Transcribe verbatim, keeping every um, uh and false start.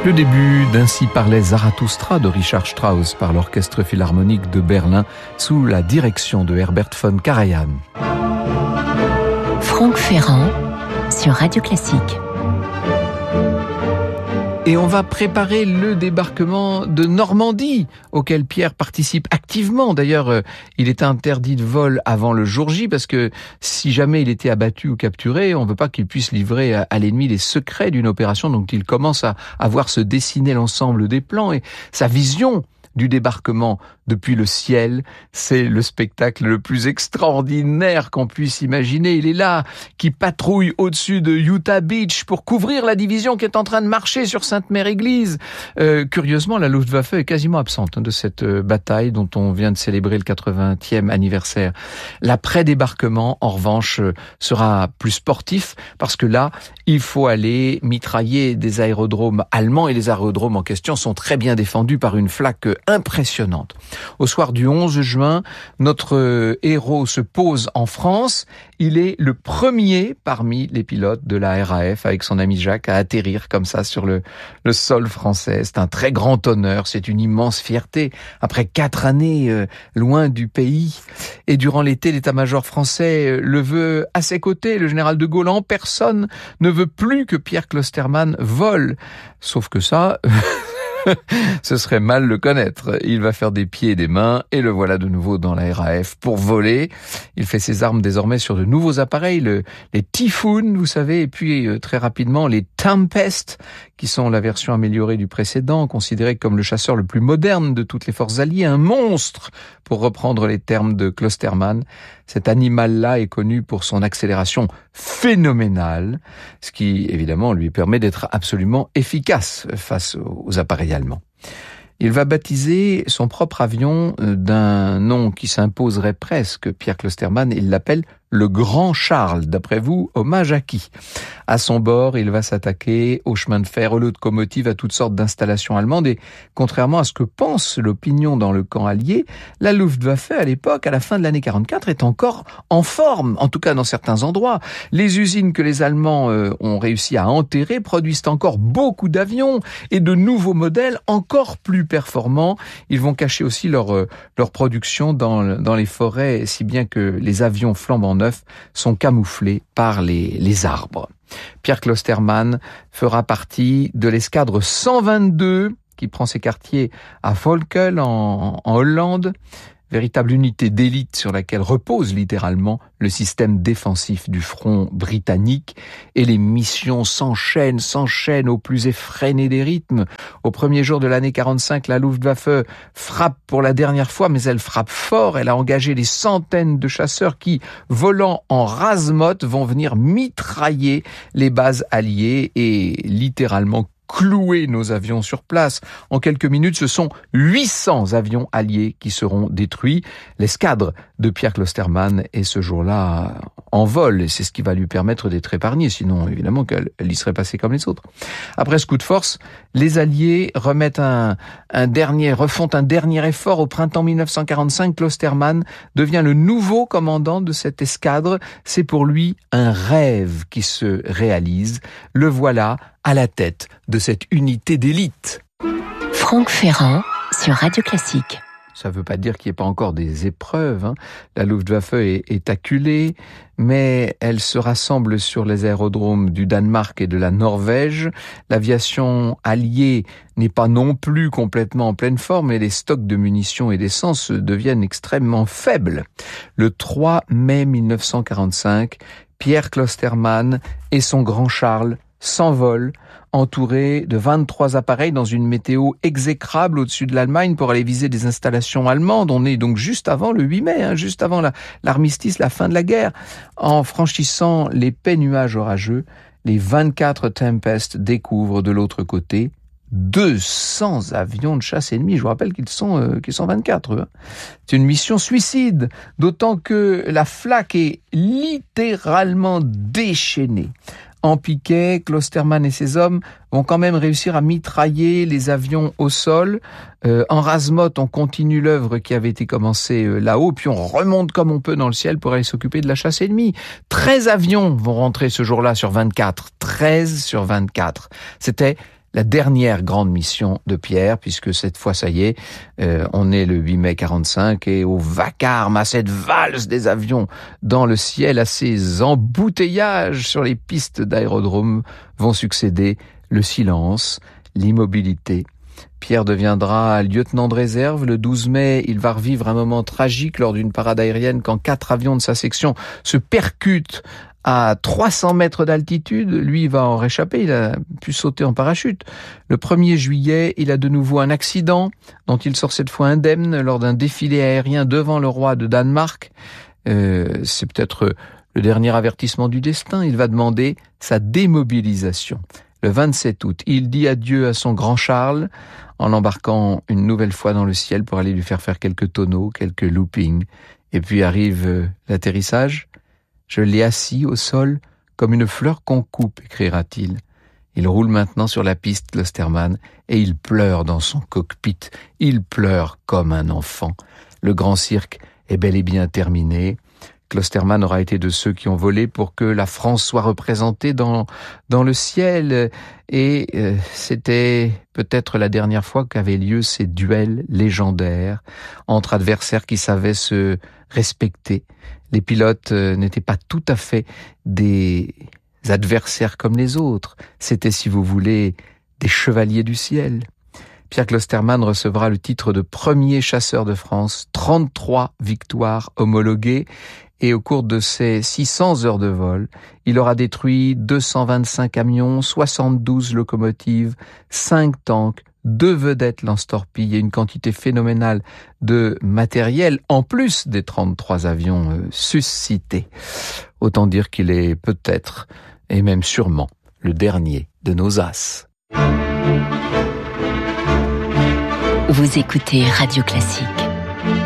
Le début d'Ainsi parlait Zarathustra de Richard Strauss par l'Orchestre Philharmonique de Berlin sous la direction de Herbert von Karajan. Franck Ferrand sur Radio Classique. Et on va préparer le débarquement de Normandie, auquel Pierre participe activement. D'ailleurs, euh, il est interdit de vol avant le jour J, parce que si jamais il était abattu ou capturé, on ne veut pas qu'il puisse livrer à, à l'ennemi les secrets d'une opération. Donc il commence à, à voir se dessiner l'ensemble des plans, et sa vision du débarquement depuis le ciel, c'est le spectacle le plus extraordinaire qu'on puisse imaginer. Il est là, qui patrouille au-dessus de Utah Beach pour couvrir la division qui est en train de marcher sur Sainte-Mère-Église. Euh, curieusement, la Luftwaffe est quasiment absente de cette euh, bataille dont on vient de célébrer le quatre-vingtième anniversaire. L'après-débarquement, en revanche, euh, sera plus sportif, parce que là, il faut aller mitrailler des aérodromes allemands, et les aérodromes en question sont très bien défendus par une flaque impressionnante. Au soir du onze juin, notre héros se pose en France. Il est le premier parmi les pilotes de la R A F, avec son ami Jacques, à atterrir comme ça sur le, le sol français. C'est un très grand honneur, c'est une immense fierté. Après quatre années euh, loin du pays, et durant l'été, l'état-major français le veut à ses côtés. Le général de Gaulle en personne ne veut plus que Pierre Klostermann vole. Sauf que ça... ce serait mal le connaître. Il va faire des pieds et des mains, et le voilà de nouveau dans la R A F pour voler. Il fait ses armes désormais sur de nouveaux appareils, le, les Typhoon, vous savez, et puis euh, très rapidement les Tempest, qui sont la version améliorée du précédent, considéré comme le chasseur le plus moderne de toutes les forces alliées, un monstre, pour reprendre les termes de Klostermann. Cet animal-là est connu pour son accélération phénoménale, ce qui évidemment lui permet d'être absolument efficace face aux appareils allemands. Il va baptiser son propre avion d'un nom qui s'imposerait presque, Pierre Klostermann. Il l'appelle le Grand Charles. D'après vous, hommage à qui? À son bord, il va s'attaquer aux chemins de fer, aux locomotives, à toutes sortes d'installations allemandes. Et contrairement à ce que pense l'opinion dans le camp allié, la Luftwaffe, à l'époque, à la fin de l'année quarante-quatre, est encore en forme, en tout cas dans certains endroits. Les usines que les Allemands euh, ont réussi à enterrer produisent encore beaucoup d'avions et de nouveaux modèles encore plus performants. Ils vont cacher aussi leur, euh, leur production dans, dans les forêts, si bien que les avions flambant neufs sont camouflés par les, les arbres. Pierre Klostermann fera partie de l'escadre cent vingt-deux qui prend ses quartiers à Volkel en, en Hollande, véritable unité d'élite sur laquelle repose littéralement le système défensif du front britannique, et les missions s'enchaînent, s'enchaînent au plus effréné des rythmes. Au premier jour de l'année quarante-cinq, la Luftwaffe frappe pour la dernière fois, mais elle frappe fort. Elle a engagé des centaines de chasseurs qui, volant en rase-motte, vont venir mitrailler les bases alliées et littéralement clouer nos avions sur place. En quelques minutes, ce sont huit cents avions alliés qui seront détruits. L'escadre de Pierre Klostermann est ce jour-là en vol, et c'est ce qui va lui permettre d'être épargnée, sinon évidemment qu'elle elle y serait passée comme les autres. Après ce coup de force, les Alliés remettent un, un dernier, refont un dernier effort. Au printemps mille neuf cent quarante-cinq, Klostermann devient le nouveau commandant de cette escadre. C'est pour lui un rêve qui se réalise. Le voilà à la tête de cette unité d'élite. Franck Ferrand sur Radio Classique. Ça ne veut pas dire qu'il n'y ait pas encore des épreuves, hein. La Luftwaffe est, est acculée, mais elle se rassemble sur les aérodromes du Danemark et de la Norvège. L'aviation alliée n'est pas non plus complètement en pleine forme, et les stocks de munitions et d'essence deviennent extrêmement faibles. Le trois mai mille neuf cent quarante-cinq, Pierre Klostermann et son Grand Charles s'envolent, entouré de vingt-trois appareils dans une météo exécrable au-dessus de l'Allemagne pour aller viser des installations allemandes. On est donc juste avant le huit mai, hein, juste avant la, l'armistice, la fin de la guerre. En franchissant l'épais nuage orageux, les vingt-quatre Tempest découvrent de l'autre côté deux cents avions de chasse ennemis. Je vous rappelle qu'ils sont, euh, qu'ils sont vingt-quatre. Hein. C'est une mission suicide, d'autant que la flaque est littéralement déchaînée. En piquet, Klostermann et ses hommes vont quand même réussir à mitrailler les avions au sol. Euh, en rase-motte, on continue l'œuvre qui avait été commencée euh, là-haut, puis on remonte comme on peut dans le ciel pour aller s'occuper de la chasse ennemie. treize avions vont rentrer ce jour-là sur vingt-quatre. treize sur vingt-quatre. C'était la dernière grande mission de Pierre, puisque cette fois, ça y est, euh, on est le huit mai quarante-cinq et au vacarme, à cette valse des avions dans le ciel, à ces embouteillages sur les pistes d'aérodrome, vont succéder le silence, l'immobilité. Pierre deviendra lieutenant de réserve. Le douze mai, il va revivre un moment tragique lors d'une parade aérienne quand quatre avions de sa section se percutent à trois cents mètres d'altitude. Lui, il va en réchapper, il a pu sauter en parachute. Le premier juillet, il a de nouveau un accident dont il sort cette fois indemne lors d'un défilé aérien devant le roi de Danemark. Euh, c'est peut-être le dernier avertissement du destin. Il va demander sa démobilisation. Le vingt-sept août, il dit adieu à son grand Charles en l'embarquant une nouvelle fois dans le ciel pour aller lui faire faire quelques tonneaux, quelques loopings. Et puis arrive euh, l'atterrissage. Je l'ai assis au sol comme une fleur qu'on coupe, écrira-t-il. Il roule maintenant sur la piste, Klosterman, et il pleure dans son cockpit. Il pleure comme un enfant. Le grand cirque est bel et bien terminé. Klosterman aura été de ceux qui ont volé pour que la France soit représentée dans, dans le ciel. Et euh, c'était peut-être la dernière fois qu'avaient lieu ces duels légendaires entre adversaires qui savaient se respecter. Les pilotes euh, n'étaient pas tout à fait des adversaires comme les autres. C'était, si vous voulez, des chevaliers du ciel. Pierre Klosterman recevra le titre de premier chasseur de France, trente-trois victoires homologuées, et au cours de ses six cents heures de vol, il aura détruit deux cent vingt-cinq camions, soixante-douze locomotives, cinq tanks, deux vedettes lance-torpilles et une quantité phénoménale de matériel, en plus des trente-trois avions euh, suscités. Autant dire qu'il est peut-être, et même sûrement, le dernier de nos as. Vous écoutez Radio Classique.